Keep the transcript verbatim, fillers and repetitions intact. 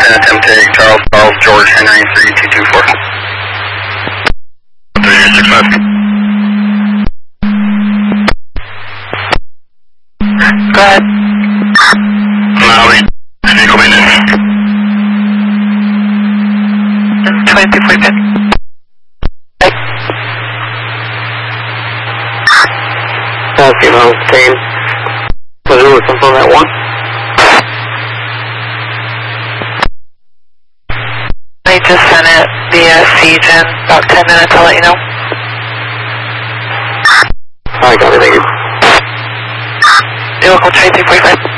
ten attempt take, Charles, Charles, George, Henry, three two two four. three six five. Go ahead. Maui, vehicle maintenance. twenty-two forty-five. Okay, well, team. Was it looking for that one? I just sent it via C G N, about ten minutes, I'll let you know. Alright, got it, thank you. You're welcome, twenty-two forty-five.